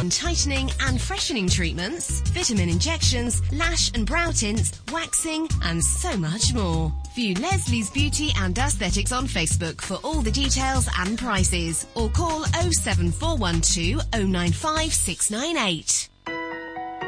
on tightening and freshening treatments, vitamin injections, lash and brow tints, waxing, and so much more. View Leslie's Beauty and Aesthetics on Facebook for all the details and prices, or call 07412 095 698.